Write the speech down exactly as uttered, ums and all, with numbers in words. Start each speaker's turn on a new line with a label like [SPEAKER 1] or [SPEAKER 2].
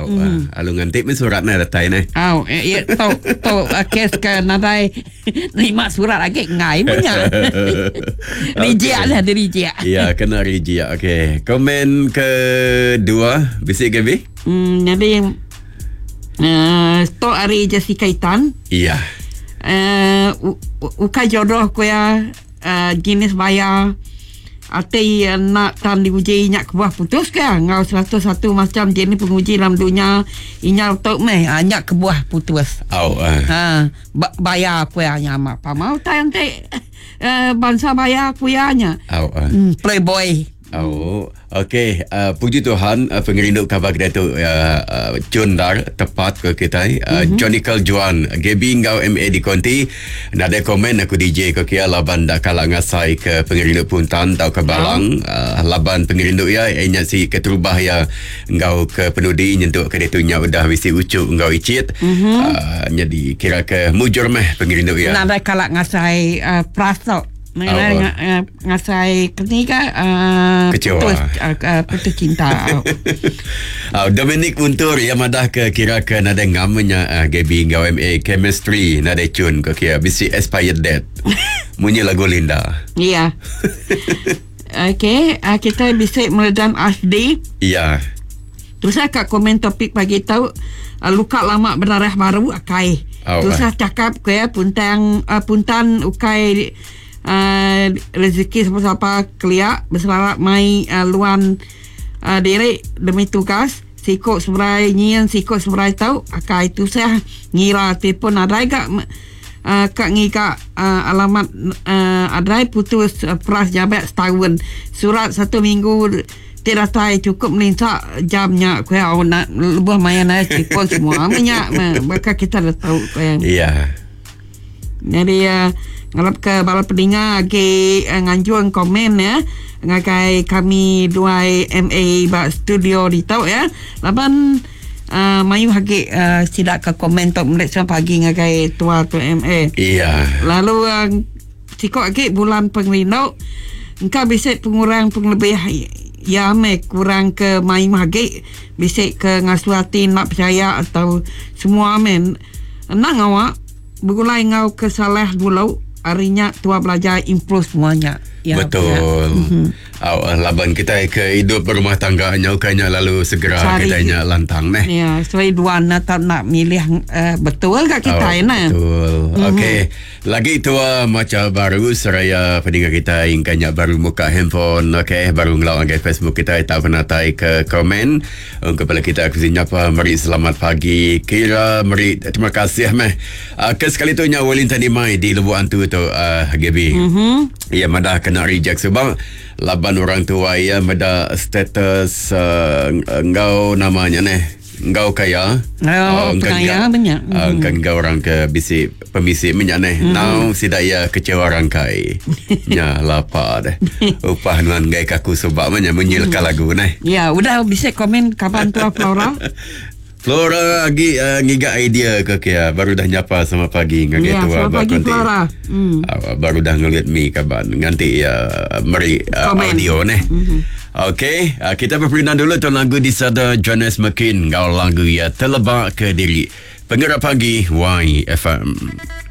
[SPEAKER 1] mm. uh, alungan tip surat na datai na.
[SPEAKER 2] Au, ya to to kes ke nadai terima surat lagi ngai punya. Reject lah, reject.
[SPEAKER 1] Ya, kena reject. Okey. Komen kedua, bisik Gaby?
[SPEAKER 2] Hmm, jadi uh, to ari Jessica Itan.
[SPEAKER 1] Iya.
[SPEAKER 2] Uh, uka jodoh ko ya uh, jenis bayar Ati uh, nak tan diuji nyak kebuah putus ke ngau seratus satu macam jenis penguji dalam dunia inya untuk meh uh, nyak kebuah putus.
[SPEAKER 1] Au. Uh.
[SPEAKER 2] Ha ba- bayar aku ya nyama pa mau tayang te uh, bangsa bayar aku ya nya.
[SPEAKER 1] Au. Uh.
[SPEAKER 2] Hmm, playboy.
[SPEAKER 1] Oh, okey. Uh, puji Tuhan, uh, pengerindu khabar kita tu uh, uh, Jundar tepat ke kita. Uh, mm-hmm. Jonikal Juan, Gaby ngau M A di Konti. Nada komen aku D J ke kia laban dak kalang ngasai ke pengerindu Puntan tau ke Balang. Oh. Uh, laban pengerindu ya, inya si keterubah ya ngau ke penudi nyentuk ke dia nya udah bisi ucuk ngau icit. Mm-hmm. Uh, jadi kira ke mujur meh pengerindu ya.
[SPEAKER 2] Nada kalang ngasai uh, prasok. Mengenai oh, uh, ngasai ketika uh,
[SPEAKER 1] kecewa
[SPEAKER 2] putus, uh, uh, putus cinta.
[SPEAKER 1] uh, Dominic Untur yang madah ke kira ke nada ngamanya uh, Gaby ngau M A chemistry nada cun ke kira bisi expired date. Munyi lagu Linda.
[SPEAKER 2] Iya. Okey, uh, kita bisa meredam Asdi.
[SPEAKER 1] Iya.
[SPEAKER 2] Terus saya kat komen topik bagi tahu uh, luka lama berdarah baru akai. Oh, terus saya cakap ke ya puntan uh, puntan ukai Uh, rezeki siapa-siapa kelia berselarat mai uh, luan uh, diri demi tugas sikok seberai nyian sikok seberai tahu akai itu saya ngira telefon adai kak uh, kak ngika uh, alamat uh, adai putus uh, pras jabat setahun surat satu minggu tidak tahu cukup melinsak jamnya kau yang nak lebih mayan aja telefon semua banyak maka kita dah tahu kau yang
[SPEAKER 1] iya.
[SPEAKER 2] Jadi uh, ngalap ke bala pendengar ke uh, nganjuan komen ya ngakai kami dua M A ba studio di tau ya laban uh, mayu hagi uh, sidak ke komen tok mulai sampai pagi ngakai tua tu M A.
[SPEAKER 1] Iya.
[SPEAKER 2] Lalu uh, sikok lagi bulan pengrindau engkau bisa pengurang penglebih ya me kurang ke mayu hagi bisa ke ngasuati nak percaya atau semua men nak ngawak begulai ngau kesalah dulu harinya tua belajar improve semuanya ya,
[SPEAKER 1] betul ya. Mm-hmm. Uh, laban kita ke hidup berumah tangga nyaukannya lalu segera Cari, kita nya lantang neh
[SPEAKER 2] ya so dua nak nak milih uh, betul kat kita oh, nah
[SPEAKER 1] betul. Mm-hmm. Okey, lagi tua macam baru seraya pendengar kita ingkanya baru muka handphone. Okey, baru ngelawang ke Facebook kita tak pernah tai ke komen um, kepada kita aku nyapa mari selamat pagi kira mari terima kasih meh uh, ke sekali tu nya walin tadi mai di Lubuk Antu tu uh, Gaby. Mhm. Ya madah kena reject sebab laban orang tua ya mada status uh, engkau namanya neh engkau kaya
[SPEAKER 2] oh, uh, kaya banyak
[SPEAKER 1] uh, kan engkau orang ke bisi pemisi minyak neh mm. Now sidaya kecewa orang kai nya lapa deh upah nuan gai kaku sebab banyak menyilka lagu neh
[SPEAKER 2] ya udah bisa komen kapan tua Flora.
[SPEAKER 1] Flora lagi uh, ngiga idea ke kia baru dah nyapa sama pagi ngagai
[SPEAKER 2] ya,
[SPEAKER 1] tua
[SPEAKER 2] pagi Flora. Hmm.
[SPEAKER 1] Uh, baru dah ngeliat mi kaban nganti uh, meri uh, audio neh. Mm-hmm. Okey, uh, kita berperindah dulu tuan lagu di sada Jonas McKean ngau lagu ya terlebak ke diri. Penggerak pagi Y F M.